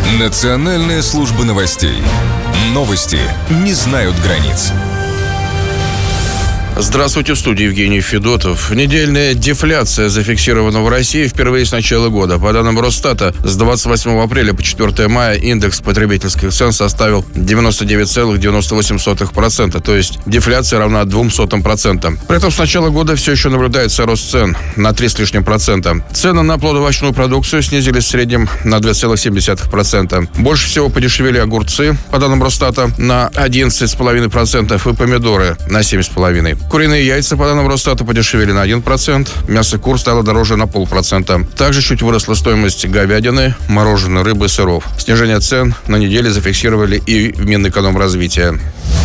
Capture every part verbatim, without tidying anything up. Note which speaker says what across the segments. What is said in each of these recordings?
Speaker 1: Национальная служба новостей. Новости не знают границ.
Speaker 2: Здравствуйте, в студии Евгений Федотов. Недельная дефляция зафиксирована в России впервые с начала года. По данным Росстата, с двадцать восьмого апреля по четвёртое мая индекс потребительских цен составил девяносто девять целых девяносто восемь сотых процента, то есть дефляция равна двум сотым процента. При этом с начала года все еще наблюдается рост цен на три с лишним процента. Цены на плодоовощную продукцию снизились в среднем на два целых семь десятых процента. Больше всего подешевели огурцы, по данным Росстата, на одиннадцать целых пять десятых процента и помидоры на семь целых пять десятых процента. Куриные яйца, по данным Росстата, подешевели на один процент. Мясо кур стало дороже на полпроцента. Также чуть выросла стоимость говядины, мороженой, рыбы, сыров. Снижение цен на неделе зафиксировали и в Минэкономразвития.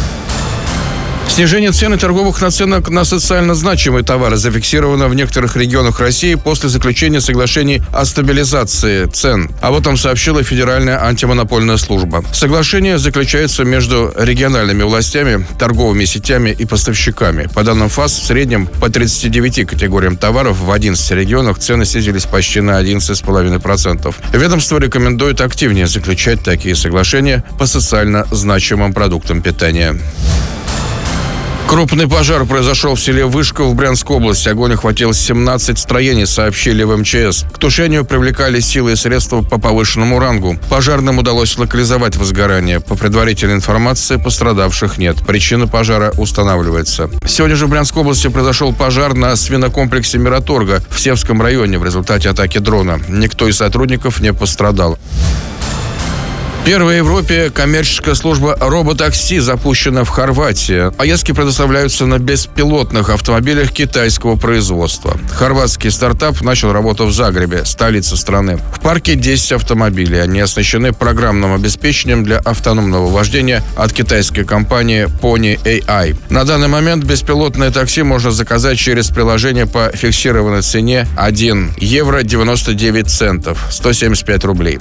Speaker 2: Снижение цен и торговых наценок на социально значимые товары зафиксировано в некоторых регионах России после заключения соглашений о стабилизации цен. Об этом сообщила Федеральная антимонопольная служба. Соглашение заключается между региональными властями, торговыми сетями и поставщиками. По данным ФАС, в среднем по тридцати девяти категориям товаров в одиннадцати регионах цены снизились почти на одиннадцать целых пять десятых процента. Ведомство рекомендует активнее заключать такие соглашения по социально значимым продуктам питания. Крупный пожар произошел в селе Вышка в Брянской области. Огонь охватил семнадцать строений, сообщили в эм че эс. К тушению привлекали силы и средства по повышенному рангу. Пожарным удалось локализовать возгорание. По предварительной информации, пострадавших нет. Причина пожара устанавливается. Сегодня же в Брянской области произошел пожар на свинокомплексе Мираторга в Севском районе в результате атаки дрона. Никто из сотрудников не пострадал. Первая в Европе коммерческая служба роботакси запущена в Хорватии. Поездки предоставляются на беспилотных автомобилях китайского производства. Хорватский стартап начал работу в Загребе, столице страны. В парке десять автомобилей. Они оснащены программным обеспечением для автономного вождения от китайской компании Pony эй ай. На данный момент беспилотное такси можно заказать через приложение по фиксированной цене один евро девяносто девять центов, сто семьдесят пять рублей.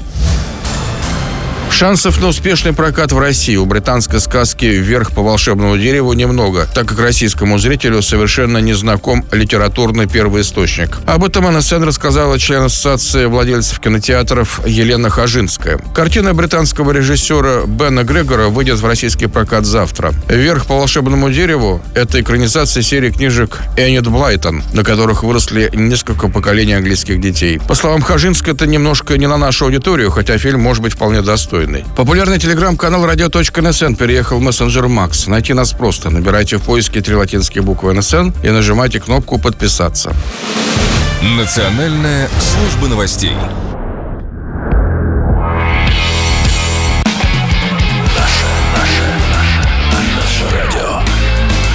Speaker 2: Шансов на успешный прокат в России у британской сказки «Вверх по волшебному дереву» немного, так как российскому зрителю совершенно не знаком литературный первоисточник. Об этом эн эс эн рассказала член Ассоциации владельцев кинотеатров Елена Хажинская. Картина британского режиссера Бена Грегора выйдет в российский прокат завтра. «Вверх по волшебному дереву» — это экранизация серии книжек Энид Блайтон, на которых выросли несколько поколений английских детей. По словам Хажинской, это немножко не на нашу аудиторию, хотя фильм может быть вполне достойный. Популярный телеграм-канал радио точка эн эс эн переехал в мессенджер Макс. Найти нас просто. Набирайте в поиске три латинские буквы эн эс эн и нажимайте кнопку «Подписаться».
Speaker 1: Национальная служба новостей.